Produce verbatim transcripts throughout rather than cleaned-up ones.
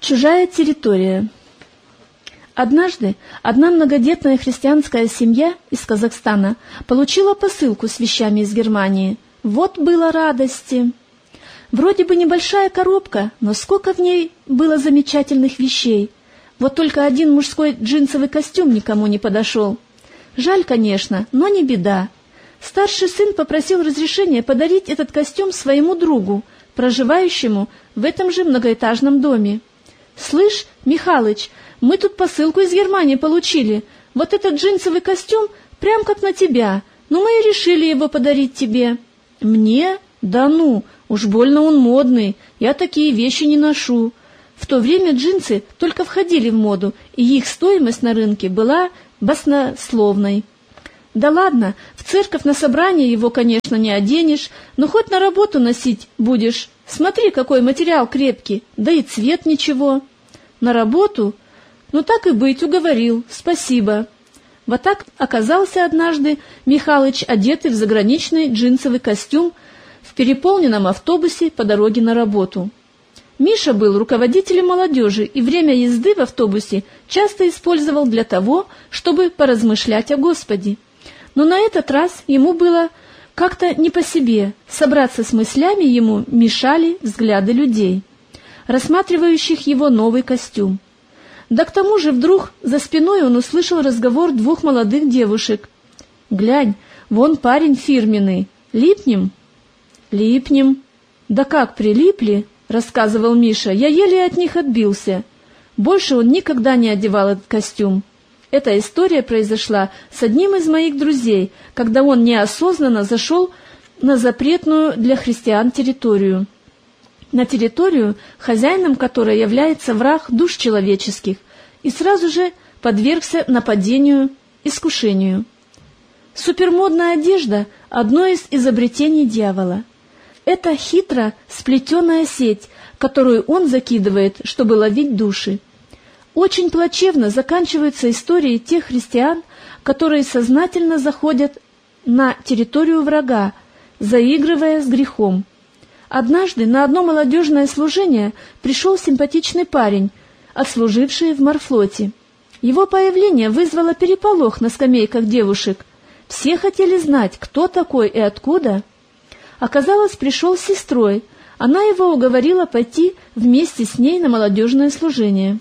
Чужая территория. Однажды одна многодетная христианская семья из Казахстана получила посылку с вещами из Германии. Вот было радости! Вроде бы небольшая коробка, но сколько в ней было замечательных вещей. Вот только один мужской джинсовый костюм никому не подошел. Жаль, конечно, но не беда. Старший сын попросил разрешения подарить этот костюм своему другу, проживающему в этом же многоэтажном доме. «Слышь, Михалыч, мы тут посылку из Германии получили. Вот этот джинсовый костюм прям как на тебя, но мы и решили его подарить тебе». «Мне? Да ну, уж больно он модный, я такие вещи не ношу». В то время джинсы только входили в моду, и их стоимость на рынке была баснословной. «Да ладно, в церковь на собрание его, конечно, не оденешь, но хоть на работу носить будешь. Смотри, какой материал крепкий, да и цвет ничего». «На работу? Ну так и быть, уговорил, спасибо». Вот так оказался однажды Михалыч, одетый в заграничный джинсовый костюм, в переполненном автобусе по дороге на работу. Миша был руководителем молодежи и время езды в автобусе часто использовал для того, чтобы поразмышлять о Господе. Но на этот раз ему было как-то не по себе, собраться с мыслями ему мешали взгляды людей, рассматривающих его новый костюм. Да к тому же вдруг за спиной он услышал разговор двух молодых девушек. «Глянь, вон парень фирменный. Липнем?» «Липнем». «Да как прилипли?» — рассказывал Миша. «Я еле от них отбился». Больше он никогда не одевал этот костюм. Эта история произошла с одним из моих друзей, когда он неосознанно зашел на запретную для христиан территорию. На территорию, хозяином которой является враг душ человеческих, и сразу же подвергся нападению, искушению. Супермодная одежда – одно из изобретений дьявола. Это хитро сплетенная сеть, которую он закидывает, чтобы ловить души. Очень плачевно заканчиваются истории тех христиан, которые сознательно заходят на территорию врага, заигрывая с грехом. Однажды на одно молодежное служение пришел симпатичный парень, отслуживший в морфлоте. Его появление вызвало переполох на скамейках девушек. Все хотели знать, кто такой и откуда. Оказалось, пришел с сестрой. Она его уговорила пойти вместе с ней на молодежное служение.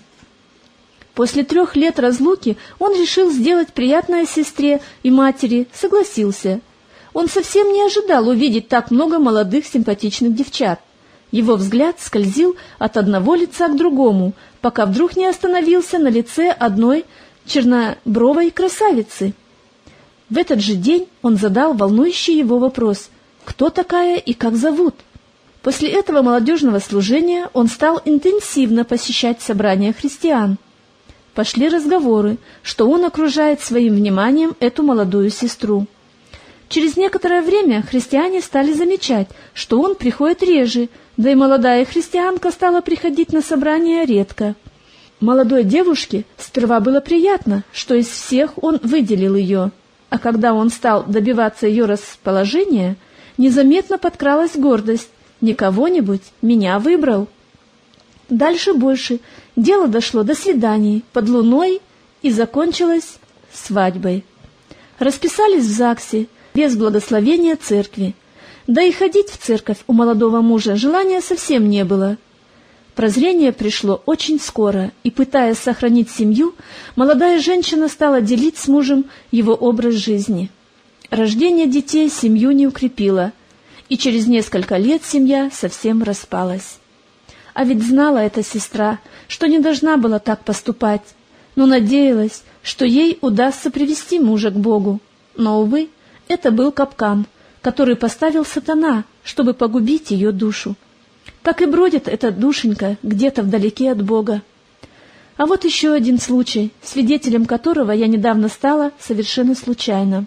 После трех лет разлуки он решил сделать приятное сестре и матери, согласился. Он совсем не ожидал увидеть так много молодых симпатичных девчат. Его взгляд скользил от одного лица к другому, пока вдруг не остановился на лице одной чернобровой красавицы. В этот же день он задал волнующий его вопрос: кто такая и как зовут? После этого молодежного служения он стал интенсивно посещать собрания христиан. Пошли разговоры, что он окружает своим вниманием эту молодую сестру. Через некоторое время христиане стали замечать, что он приходит реже, да и молодая христианка стала приходить на собрания редко. Молодой девушке сперва было приятно, что из всех он выделил ее, а когда он стал добиваться ее расположения, незаметно подкралась гордость: не кого-нибудь, меня выбрал. Дальше больше. Дело дошло до свиданий под луной и закончилось свадьбой. Расписались в ЗАГСе без благословения церкви. Да и ходить в церковь у молодого мужа желания совсем не было. Прозрение пришло очень скоро, и, пытаясь сохранить семью, молодая женщина стала делить с мужем его образ жизни. Рождение детей семью не укрепило, и через несколько лет семья совсем распалась. А ведь знала эта сестра, что не должна была так поступать, но надеялась, что ей удастся привести мужа к Богу. Но, увы, это был капкан, который поставил сатана, чтобы погубить ее душу. Так и бродит эта душенька где-то вдалеке от Бога. А вот еще один случай, свидетелем которого я недавно стала совершенно случайно.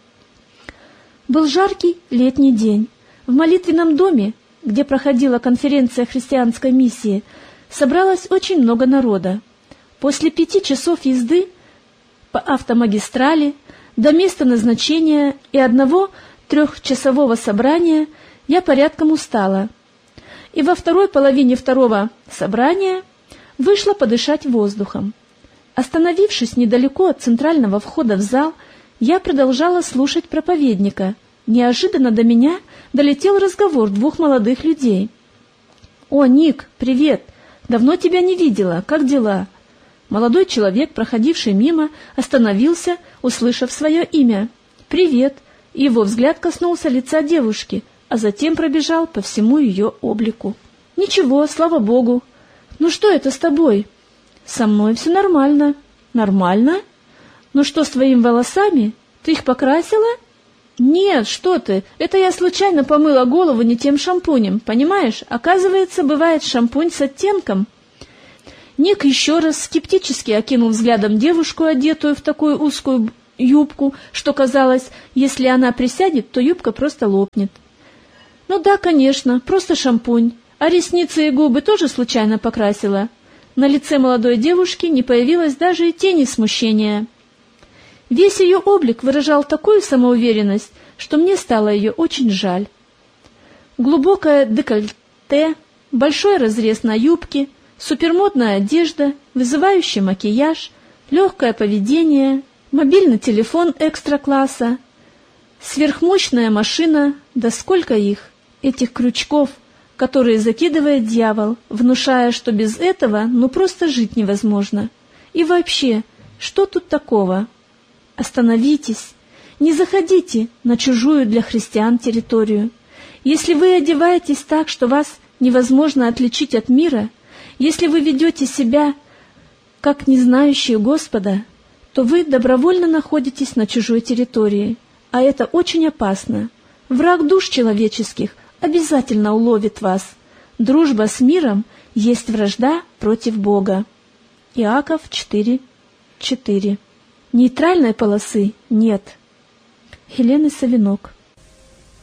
Был жаркий летний день. В молитвенном доме, где проходила конференция христианской миссии, собралось очень много народа. После пяти часов езды по автомагистрали до места назначения и одного трехчасового собрания я порядком устала. И во второй половине второго собрания Вышла подышать воздухом. Остановившись недалеко от центрального входа в зал, я продолжала слушать проповедника. Неожиданно до меня долетел разговор двух молодых людей. «О, Ник, привет! Давно тебя не видела. Как дела?» Молодой человек, проходивший мимо, остановился, услышав свое имя. «Привет!» Его взгляд коснулся лица девушки, а затем пробежал по всему ее облику. «Ничего, слава Богу. Ну что это с тобой?» «Со мной все нормально». «Нормально? Ну что с твоими волосами? Ты их покрасила?» «Нет, что ты, это я случайно помыла голову не тем шампунем, понимаешь? Оказывается, бывает шампунь с оттенком». Ник еще раз скептически окинул взглядом девушку, одетую в такую узкую юбку, что казалось, если она присядет, то юбка просто лопнет. «Ну да, конечно, просто шампунь. А ресницы и губы тоже случайно покрасила». На лице молодой девушки не появилось даже и тени смущения. Весь ее облик выражал такую самоуверенность, что мне стало ее очень жаль. Глубокое декольте, большой разрез на юбке, супермодная одежда, вызывающий макияж, легкое поведение, мобильный телефон экстра-класса, сверхмощная машина, да сколько их, этих крючков, которые закидывает дьявол, внушая, что без этого ну просто жить невозможно. И вообще, что тут такого? Остановитесь, не заходите на чужую для христиан территорию. Если вы одеваетесь так, что вас невозможно отличить от мира, если вы ведете себя, как не знающие Господа, то вы добровольно находитесь на чужой территории, а это очень опасно. Враг душ человеческих обязательно уловит вас. Дружба с миром есть вражда против Бога. Иаков четыре четыре. Нейтральной полосы нет. Елена Савинок.